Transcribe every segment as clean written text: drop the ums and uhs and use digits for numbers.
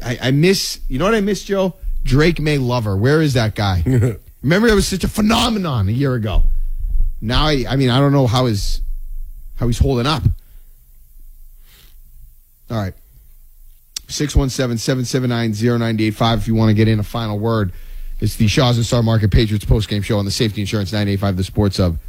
I miss, you know what I miss, Joe? Drake May Lover. Where is that guy? Remember, it was such a phenomenon a year ago. Now, I mean, I don't know how he's holding up. All right. 617-779-0985 if you want to get in a final word. It's the Shaw's and Star Market Patriots postgame show on the Safety Insurance 98.5 The Sports Hub.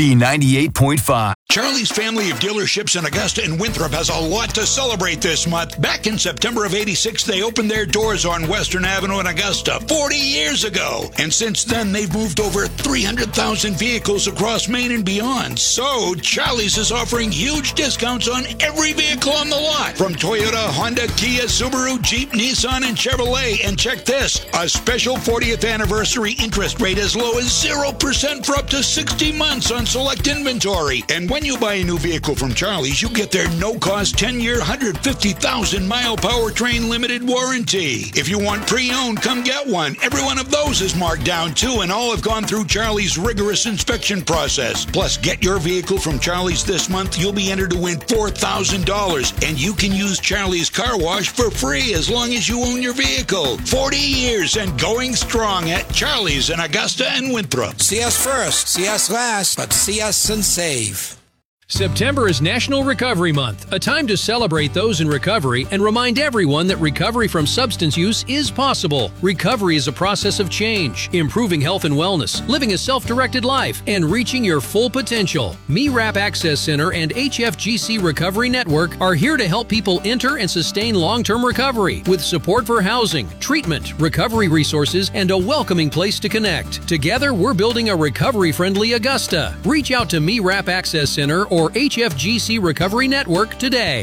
B98.5. Charlie's family of dealerships in Augusta and Winthrop has a lot to celebrate this month. Back in September of '86, they opened their doors on Western Avenue in Augusta 40 years ago. And since then, they've moved over 300,000 vehicles across Maine and beyond. So, Charlie's is offering huge discounts on every vehicle on the lot. From Toyota, Honda, Kia, Subaru, Jeep, Nissan, and Chevrolet. And check this, a special 40th anniversary interest rate as low as 0% for up to 60 months on select inventory. And when you buy a new vehicle from Charlie's, you get their no-cost 10-year, 150,000-mile powertrain limited warranty. If you want pre-owned, come get one. Every one of those is marked down, too, and all have gone through Charlie's rigorous inspection process. Plus, get your vehicle from Charlie's this month. You'll be entered to win $4,000, and you can use Charlie's Car Wash for free as long as you own your vehicle. 40 years and going strong at Charlie's in Augusta and Winthrop. See us first, see us last, but see us and save. September is National Recovery Month, a time to celebrate those in recovery and remind everyone that recovery from substance use is possible. Recovery is a process of change, improving health and wellness, living a self-directed life, and reaching your full potential. MeRap Access Center and HFGC Recovery Network are here to help people enter and sustain long-term recovery with support for housing, treatment, recovery resources, and a welcoming place to connect. Together, we're building a recovery-friendly Augusta. Reach out to MeRap Access Center or HFGC Recovery Network today.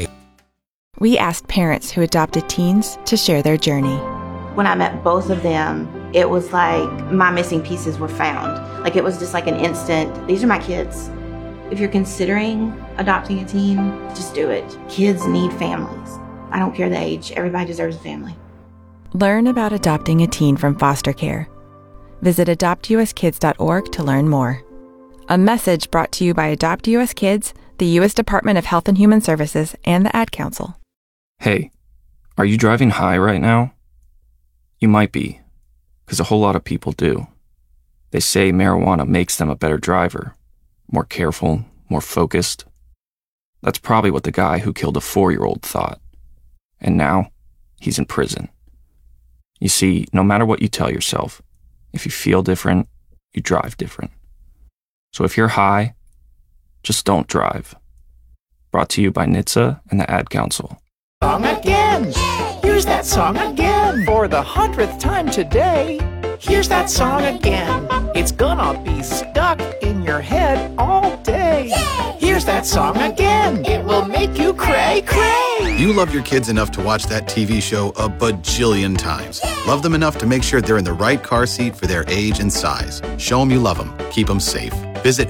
We asked parents who adopted teens to share their journey. When I met both of them, it was like my missing pieces were found. Like it was just like an instant, these are my kids. If you're considering adopting a teen, just do it. Kids need families. I don't care the age, everybody deserves a family. Learn about adopting a teen from foster care. Visit adoptuskids.org to learn more. A message brought to you by Adopt U.S. Kids, the U.S. Department of Health and Human Services, and the Ad Council. Hey, are you driving high right now? You might be, because a whole lot of people do. They say marijuana makes them a better driver, more careful, more focused. That's probably what the guy who killed a 4-year-old thought. And now, he's in prison. You see, no matter what you tell yourself, if you feel different, you drive different. So if you're high, just don't drive. Brought to you by NHTSA and the Ad Council. Song again! Here's that song again! For the 100th time today, here's that song again. It's gonna be stuck in your head all day. Here's that song again. It will make you cray, cray. You love your kids enough to watch that TV show a bajillion times. Love them enough to make sure they're in the right car seat for their age and size. Show them you love them. Keep them safe. Visit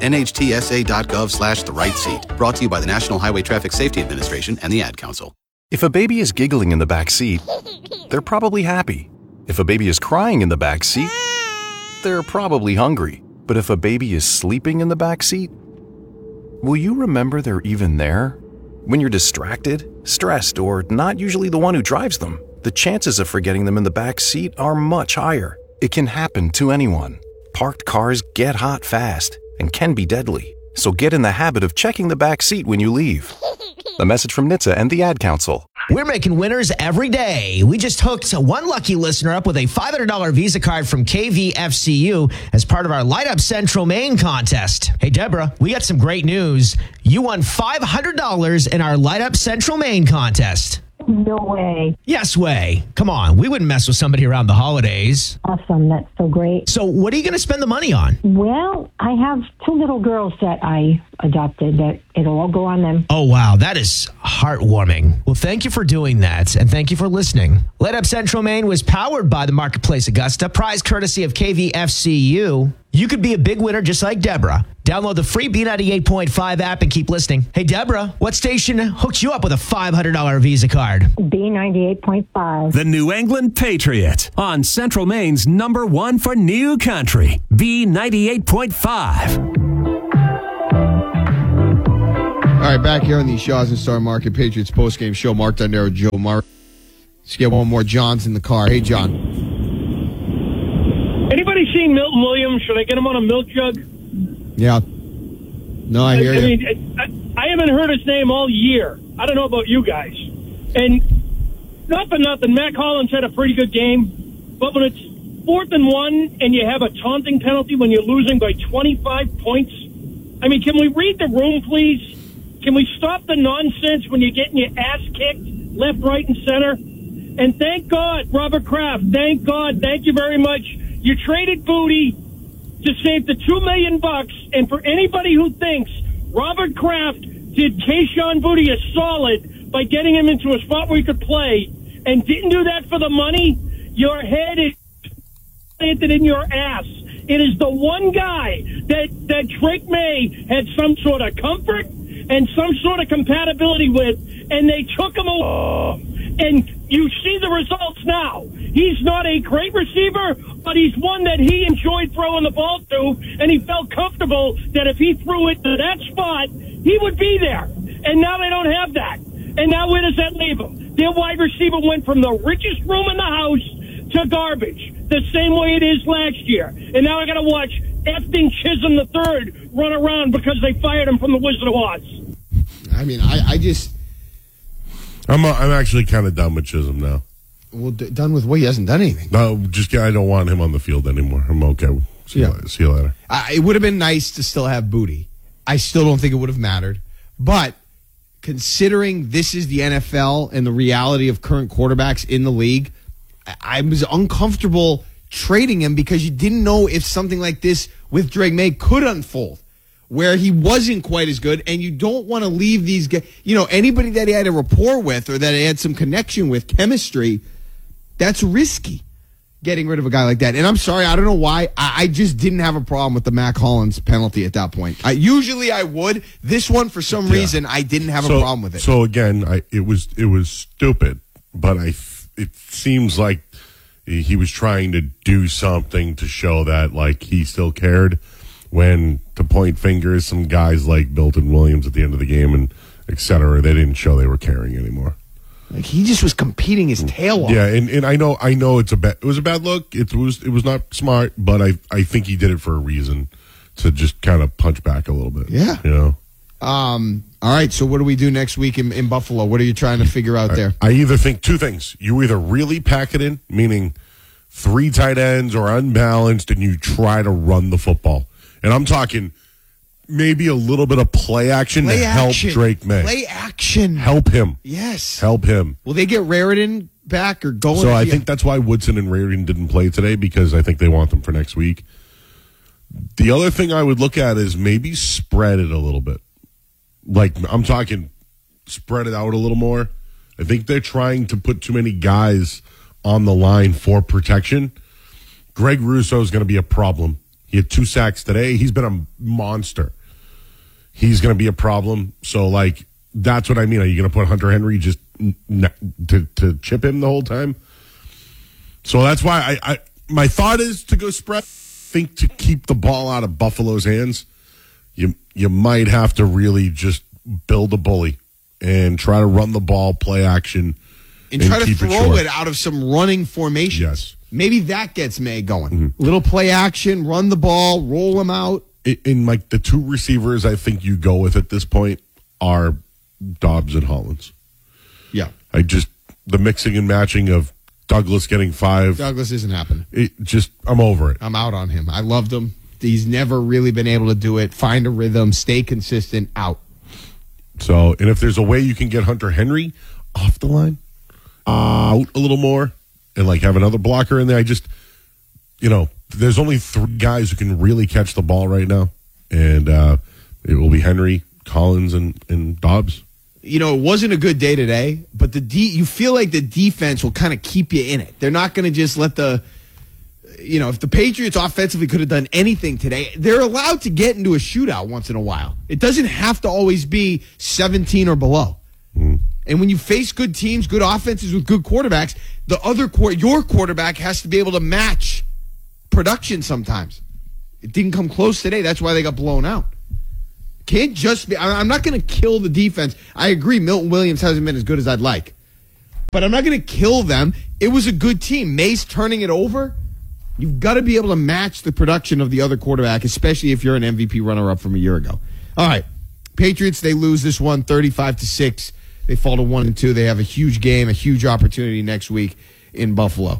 nhtsa.gov/the-right-seat. Brought to you by the National Highway Traffic Safety Administration and the Ad Council. If a baby is giggling in the back seat, they're probably happy. If a baby is crying in the back seat, they're probably hungry. But if a baby is sleeping in the back seat, will you remember they're even there? When you're distracted, stressed, or not usually the one who drives them, the chances of forgetting them in the back seat are much higher. It can happen to anyone. Parked cars get hot fast and can be deadly. So get in the habit of checking the back seat when you leave. A message from NHTSA and the Ad Council. We're making winners every day. We just hooked one lucky listener up with a $500 Visa card from KVFCU as part of our Light Up Central Maine contest. Hey, Deborah, we got some great news. You won $500 in our Light Up Central Maine contest. No way. Yes way. Come on, we wouldn't mess with somebody around the holidays. Awesome, that's so great. So what are you going to spend the money on? Well, I have 2 little girls that I adopted that it'll all go on them. Oh, wow, that is heartwarming. Well, thank you for doing that, and thank you for listening. Light Up Central Maine was powered by the Marketplace Augusta, prize courtesy of KVFCU. You could be a big winner just like Deborah. Download the free B98.5 app and keep listening. Hey, Deborah, what station hooked you up with a $500 Visa card? B98.5. The New England Patriot on Central Maine's #1 for new country. B98.5. All right, back here on the Shaw's and Star Market Patriots postgame show. Mark Dondero, Joe Mark. Let's get one more. John's in the car. Hey, John. Anybody seen Milton Williams? Should I get him on a milk jug? Yeah. No, I hear you. mean, I haven't heard his name all year. I don't know about you guys. And not for nothing, Mac Hollins had a pretty good game. But when it's 4th and 1 and you have a taunting penalty when you're losing by 25 points, I mean, can we read the room, please? Can we stop the nonsense when you're getting your ass kicked left, right, and center? And thank God, Robert Kraft, thank God, thank you very much. You traded Booty to save the $2 million. And for anybody who thinks Robert Kraft did Kayshon Boutte a solid by getting him into a spot where he could play and didn't do that for the money, your head is planted in your ass. It is the one guy that Drake May had some sort of comfort and some sort of compatibility with, and they took him away. And you see the results now. He's not a great receiver, but he's one that he enjoyed throwing the ball to, and he felt comfortable that if he threw it to that spot, he would be there. And now they don't have that. And now where does that leave them? Their wide receiver went from the richest room in the house to garbage, the same way it is last year. And now I got to watch Efton Chisholm III run around because they fired him from the Wizard of Oz. I mean, I just... I'm actually kind of done with Chisholm now. Well, done with what? He hasn't done anything. No, I don't want him on the field anymore. I'm okay. See you later. It would have been nice to still have Booty. I still don't think it would have mattered. But considering this is the NFL and the reality of current quarterbacks in the league, I was uncomfortable trading him because you didn't know if something like this with Drake May could unfold, where he wasn't quite as good, and you don't want to leave these guys, anybody that he had a rapport with or that he had some connection with, chemistry, that's risky, getting rid of a guy like that. And I'm sorry, I don't know why. I just didn't have a problem with the Mac Hollins penalty at that point. Usually I would. This one, for some reason, I didn't have a problem with it. So again, it was stupid, but it seems like he was trying to do something to show that like he still cared. When to point fingers, some guys like Milton Williams at the end of the game and et cetera, they didn't show they were caring anymore. Like he just was competing his tail off. Yeah, and I know it was a bad look. It was not smart, but I think he did it for a reason, to just kind of punch back a little bit. Yeah. All right, so what do we do next week in Buffalo? What are you trying to figure out there? I either think two things. You either really pack it in, meaning 3 tight ends or unbalanced, and you try to run the football. And I'm talking maybe a little bit of play action to help Drake May. Play action. Help him. Yes. Help him. Will they get Raritan back or going? So I think that's why Woodson and Raritan didn't play today, because I think they want them for next week. The other thing I would look at is maybe spread it a little bit. Like, I'm talking spread it out a little more. I think they're trying to put too many guys on the line for protection. Greg Rousseau is going to be a problem. He had 2 sacks today. He's been a monster. He's going to be a problem. So, like, that's what I mean. Are you going to put Hunter Henry just to chip him the whole time? So that's why my thought is to go spread. Think to keep the ball out of Buffalo's hands, you might have to really just build a bully and try to run the ball, play action, and try to throw it out of some running formation. Yes. Maybe that gets May going. Little play action, run the ball, roll him out. In like the 2 receivers I think you go with at this point are Dobbs and Hollins. Yeah. The mixing and matching of Douglas getting 5. Douglas isn't happening. I'm over it. I'm out on him. I loved him. He's never really been able to do it. Find a rhythm, stay consistent, out. So, and if there's a way you can get Hunter Henry off the line, out a little more, and like have another blocker in there. There's only 3 guys who can really catch the ball right now, and it will be Henry, Collins, and Dobbs. It wasn't a good day today, but you feel like the defense will kind of keep you in it. They're not going to just let if the Patriots offensively could have done anything today, they're allowed to get into a shootout once in a while. It doesn't have to always be 17 or below. And when you face good teams, good offenses with good quarterbacks, your quarterback has to be able to match production sometimes. It didn't come close today. That's why they got blown out. Can't just be. I'm not going to kill the defense. I agree, Milton Williams hasn't been as good as I'd like. but I'm not going to kill them. It was a good team. Mace turning it over, you've got to be able to match the production of the other quarterback, especially if you're an MVP runner-up from a year ago. All right, Patriots, they lose this one 35-6. They fall to 1-2. They have a huge game, a huge opportunity next week in Buffalo.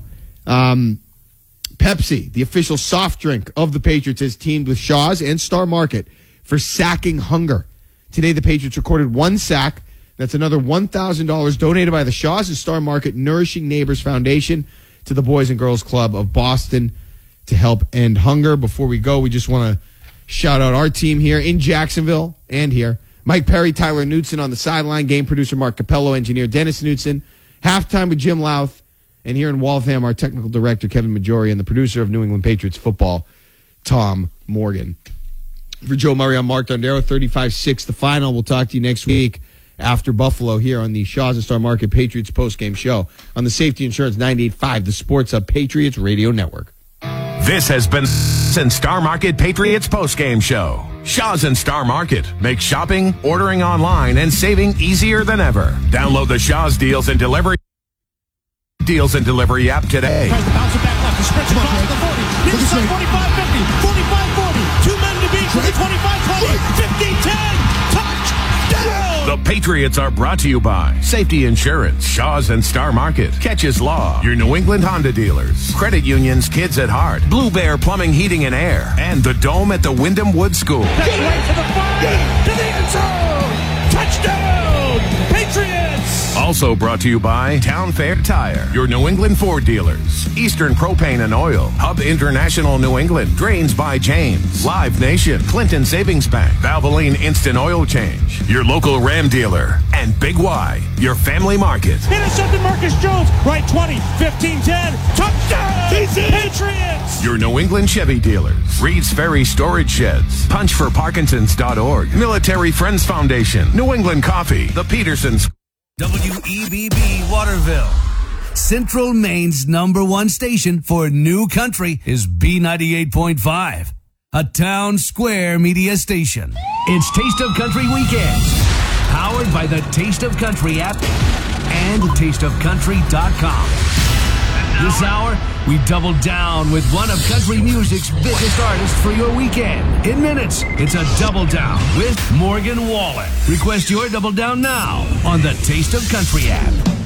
Pepsi, the official soft drink of the Patriots, has teamed with Shaw's and Star Market for sacking hunger. Today, the Patriots recorded 1 sack. That's another $1,000 donated by the Shaw's and Star Market Nourishing Neighbors Foundation to the Boys and Girls Club of Boston to help end hunger. Before we go, we just want to shout out our team here in Jacksonville and here. Mike Perry, Tyler Knutson on the sideline, game producer Mark Capello, engineer Dennis Knutson, halftime with Jim Louth, and here in Waltham, our technical director, Kevin Majori, and the producer of New England Patriots football, Tom Morgan. For Joe Murray, I'm Mark Dondero, 35-6, the final. We'll talk to you next week after Buffalo here on the Shaw's and Star Market Patriots postgame show on the Safety Insurance 98.5, the Sports Hub Patriots Radio Network. This has been and Star Market Patriots postgame show. Shaw's and Star Market make shopping, ordering online, and saving easier than ever. Download the Shaw's Deals and Delivery app today. Tries to bounce it back left. He sprints across the 40. Near side 45-50. 45-40. 2 men to beat. 25-20. 50-10. Touchdown! The Patriots are brought to you by Safety Insurance, Shaw's and Star Market, Catches Law, your New England Honda dealers, Credit Unions Kids at Heart, Blue Bear Plumbing, Heating, and Air, and the Dome at the Wyndham Woods School. That's right to the 5. To the end zone. Touchdown! Patriots! Also brought to you by Town Fair Tire, your New England Ford dealers, Eastern Propane and Oil, Hub International New England, Drains by James, Live Nation, Clinton Savings Bank, Valvoline Instant Oil Change, your local Ram dealer, and Big Y, your family market. Intercepted Marcus Jones, right 20, 15-10, touchdown! Patriots! Your New England Chevy dealers, Reed's Ferry Storage Sheds, punchforparkinsons.org, Military Friends Foundation, New England Coffee, the Petersons. WEBB Waterville. Central Maine's #1 station for new country is B98.5, a town square media station. It's Taste of Country Weekends, powered by the Taste of Country app and tasteofcountry.com. This hour, we double down with one of country music's biggest artists for your weekend. In minutes, it's a double down with Morgan Wallen. Request your double down now on the Taste of Country app.